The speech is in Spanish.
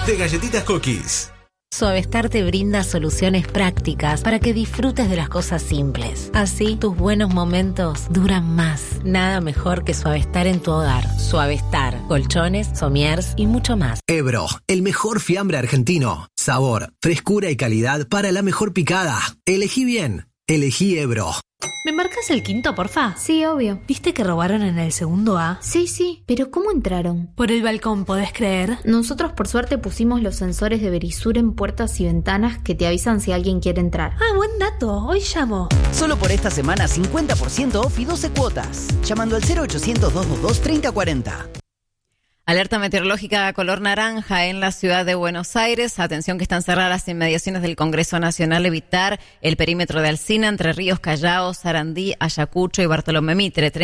de Galletitas Cookies. Suavestar te brinda soluciones prácticas para que disfrutes de las cosas simples. Así, tus buenos momentos duran más. Nada mejor que Suavestar en tu hogar. Suavestar, colchones, somiers y mucho más. Ebro, el mejor fiambre argentino. Sabor, frescura y calidad para la mejor picada. Elegí bien. Elegí Ebro. ¿Me marcas el quinto, porfa? Sí, obvio. ¿Viste que robaron en el segundo A? Sí, pero ¿cómo entraron? Por el balcón, ¿podés creer? Nosotros por suerte pusimos los sensores de Verisur en puertas y ventanas que te avisan si alguien quiere entrar. Ah, buen dato. Hoy llamo. Solo por esta semana 50% off y 12 cuotas. Llamando al 0800-222-3040. Alerta meteorológica color naranja en la ciudad de Buenos Aires. Atención que están cerradas las inmediaciones del Congreso Nacional. Evitar el perímetro de Alsina, Entre Ríos, Callao, Sarandí, Ayacucho y Bartolomé Mitre.